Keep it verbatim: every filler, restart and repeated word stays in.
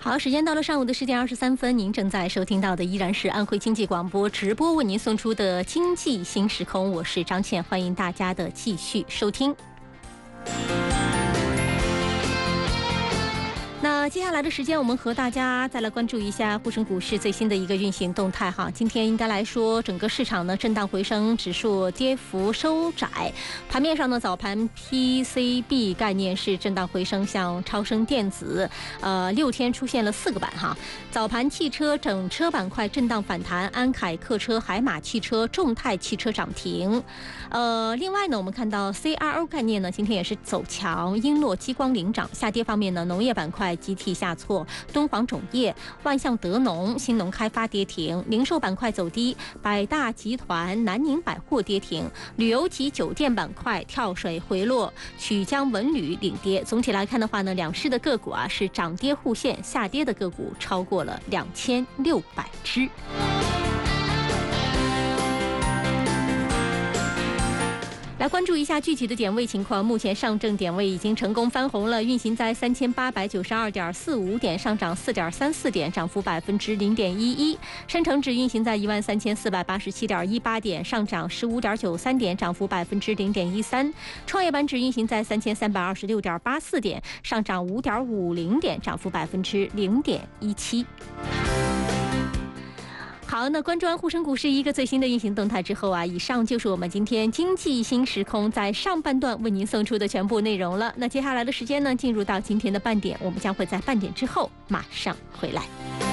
好，时间到了上午的十点二十三分，您正在收听到的依然是安徽经济广播直播为您送出的经济新时空，我是张倩，欢迎大家的继续收听。那接下来的时间，我们和大家再来关注一下沪深股市最新的一个运行动态哈。今天应该来说，整个市场呢震荡回升，指数跌幅收窄。盘面上呢，早盘 P C B 概念是震荡回升，像超声电子，呃，六天出现了四个板哈。早盘汽车整车板块震荡反弹，安凯客车、海马汽车、众泰汽车涨停。呃，另外呢，我们看到 C R O 概念呢，今天也是走强，英诺激光领涨。下跌方面呢，农业板块集体下挫，敦煌种业、万象德农、新农开发跌停；零售板块走低，百大集团、南宁百货跌停；旅游及酒店板块跳水回落，曲江文旅领跌。总体来看的话呢，两市的个股啊是涨跌互现，下跌的个股超过了两千六百只。来关注一下具体的点位情况，目前上证点位已经成功翻红了，运行在三千八百九十二点四五点，上涨四点三四点，涨幅百分之零点一一。深成指运行在一万三千四百八十七点一八点，上涨十五点九三点，涨幅百分之零点一三。创业板指运行在三千三百二十六点八四点，上涨五点五零点，涨幅百分之零点一七。好，那关注完沪深股市一个最新的运行动态之后啊，以上就是我们今天经济新时空在上半段为您送出的全部内容了。那接下来的时间呢，进入到今天的半点，我们将会在半点之后马上回来。